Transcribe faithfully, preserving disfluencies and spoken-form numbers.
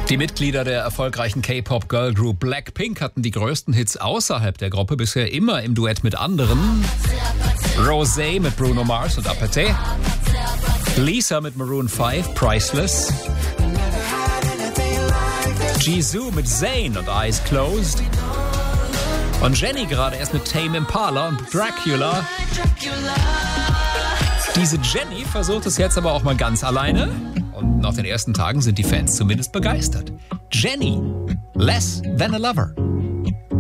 Die Mitglieder der erfolgreichen K-Pop-Girl-Group Blackpink hatten die größten Hits außerhalb der Gruppe bisher immer im Duett mit anderen. Rosé mit Bruno Mars und Apathy. Lisa mit Maroon fünf, Priceless. Jisoo mit Zayn und Eyes Closed. Und Jenny gerade erst mit Tame Impala und Dracula. Diese Jenny versucht es jetzt aber auch mal ganz alleine. Und nach den ersten Tagen sind die Fans zumindest begeistert. Jenny, Less Than a Lover.